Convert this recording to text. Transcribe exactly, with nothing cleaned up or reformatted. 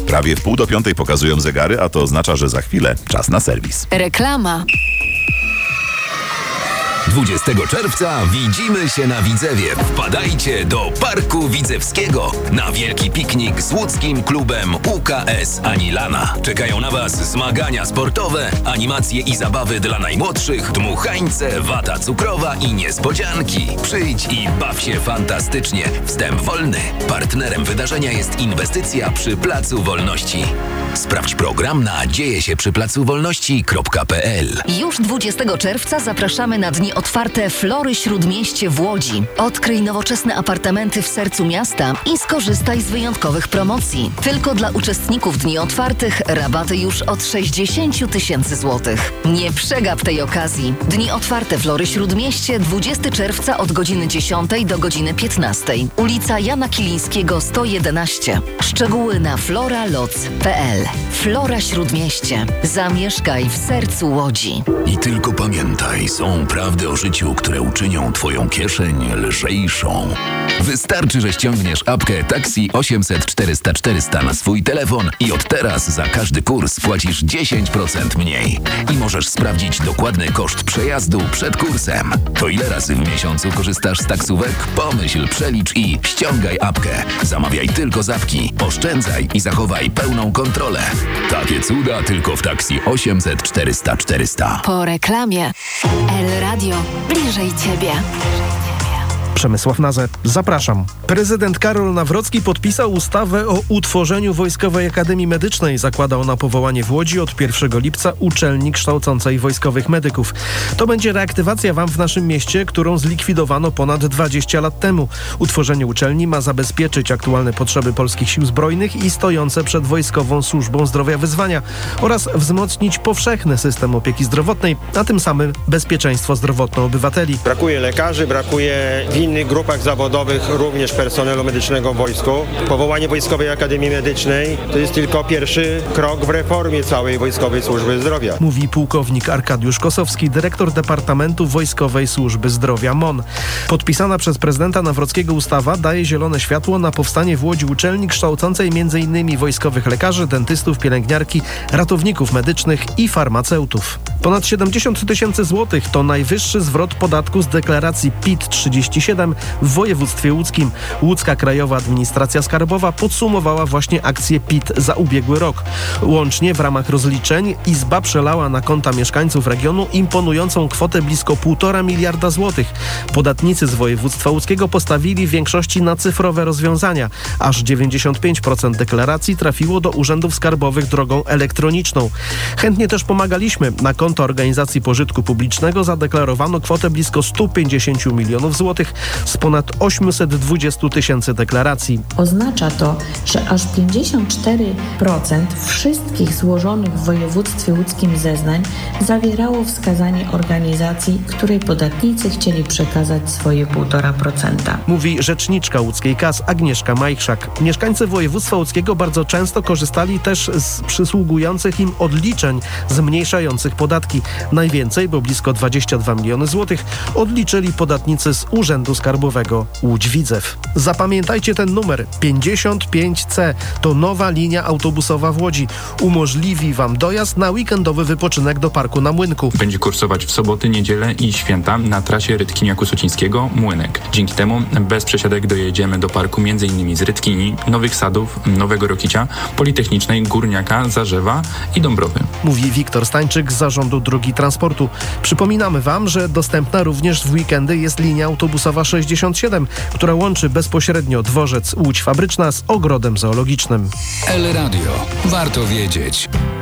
Prawie w pół do piątej pokazują zegary, a to oznacza, że za chwilę czas na serwis. Reklama. dwudziestego czerwca widzimy się na Widzewie. Wpadajcie do Parku Widzewskiego na wielki piknik z łódzkim klubem U K S Anilana. Czekają na Was zmagania sportowe, animacje i zabawy dla najmłodszych, dmuchańce, wata cukrowa i niespodzianki. Przyjdź i baw się fantastycznie. Wstęp wolny. Partnerem wydarzenia jest inwestycja przy Placu Wolności. Sprawdź program na dzieje się przy placu wolności kropka p l. Już dwudziestego czerwca zapraszamy na dni otwarte Flory Śródmieście w Łodzi. Odkryj nowoczesne apartamenty w sercu miasta i skorzystaj z wyjątkowych promocji. Tylko dla uczestników dni otwartych rabaty już od sześćdziesiąt tysięcy złotych. Nie przegap tej okazji. Dni otwarte Flory Śródmieście dwudziestego czerwca od godziny dziesiątej do godziny piętnastej. Ulica Jana Kilińskiego sto jedenaście. Szczegóły na floraloc kropka p l. Flora Śródmieście. Zamieszkaj w sercu Łodzi. I tylko pamiętaj, są prawdy o życiu, które uczynią Twoją kieszeń lżejszą. Wystarczy, że ściągniesz apkę Taxi osiemset czterysta czterysta na swój telefon i od teraz za każdy kurs płacisz dziesięć procent mniej. I możesz sprawdzić dokładny koszt przejazdu przed kursem. To ile razy w miesiącu korzystasz z taksówek? Pomyśl, przelicz i ściągaj apkę. Zamawiaj tylko z apki, oszczędzaj i zachowaj pełną kontrolę. Takie cuda tylko w Taxi osiemset czterysta czterysta. Po reklamie. El Radio. Bliżej Ciebie. Przemysław Nazę. Zapraszam. Prezydent Karol Nawrocki podpisał ustawę o utworzeniu Wojskowej Akademii Medycznej. Zakłada ona powołanie w Łodzi od pierwszego lipca uczelni kształcącej wojskowych medyków. To będzie reaktywacja W A M w naszym mieście, którą zlikwidowano ponad dwadzieścia lat temu. Utworzenie uczelni ma zabezpieczyć aktualne potrzeby polskich sił zbrojnych i stojące przed Wojskową Służbą Zdrowia wyzwania oraz wzmocnić powszechny system opieki zdrowotnej, a tym samym bezpieczeństwo zdrowotne obywateli. Brakuje lekarzy, brakuje w innych grupach zawodowych również personelu medycznego w wojsku. Powołanie Wojskowej Akademii Medycznej to jest tylko pierwszy krok w reformie całej Wojskowej Służby Zdrowia. Mówi pułkownik Arkadiusz Kosowski, dyrektor Departamentu Wojskowej Służby Zdrowia M O N. Podpisana przez prezydenta Nawrockiego ustawa daje zielone światło na powstanie w Łodzi uczelni kształcącej między innymi wojskowych lekarzy, dentystów, pielęgniarki, ratowników medycznych i farmaceutów. Ponad siedemdziesiąt tysięcy złotych to najwyższy zwrot podatku z deklaracji P I T trzydzieści siedem w województwie łódzkim. Łódzka Krajowa Administracja Skarbowa podsumowała właśnie akcję P I T za ubiegły rok. Łącznie w ramach rozliczeń Izba przelała na konta mieszkańców regionu imponującą kwotę blisko półtora miliarda złotych. Podatnicy z województwa łódzkiego postawili w większości na cyfrowe rozwiązania. Aż dziewięćdziesiąt pięć procent deklaracji trafiło do urzędów skarbowych drogą elektroniczną. Chętnie też pomagaliśmy. Na konto organizacji pożytku publicznego zadeklarowano kwotę blisko sto pięćdziesiąt milionów złotych z ponad osiemset dwadzieścia tysięcy deklaracji. Oznacza to, że aż pięćdziesiąt cztery procent wszystkich złożonych w województwie łódzkim zeznań zawierało wskazanie organizacji, której podatnicy chcieli przekazać swoje półtora procent. Mówi rzeczniczka łódzkiej K A S Agnieszka Majchrzak. Mieszkańcy województwa łódzkiego bardzo często korzystali też z przysługujących im odliczeń zmniejszających podatki. Najwięcej, bo blisko dwadzieścia dwa miliony złotych, odliczyli podatnicy z Urzędu Skarbowego Łódź-Widzew. Zapamiętajcie ten numer pięćdziesiąt pięć C. To nowa linia autobusowa w Łodzi. Umożliwi Wam dojazd na weekendowy wypoczynek do parku na Młynku. Będzie kursować w soboty, niedzielę i święta na trasie Rytkinia-Kusocińskiego Młynek. Dzięki temu bez przesiadek dojedziemy do parku m.in. z Rytkini, Nowych Sadów, Nowego Rokicia, Politechnicznej, Górniaka, Zarzewa i Dąbrowy. Mówi Wiktor Stańczyk z Zarządu Dróg i Transportu. Przypominamy Wam, że dostępna również w weekendy jest linia autobusowa sześćdziesiąt siedem, która łączy bezpośrednio dworzec Łódź Fabryczna z ogrodem zoologicznym. El Radio. Warto wiedzieć.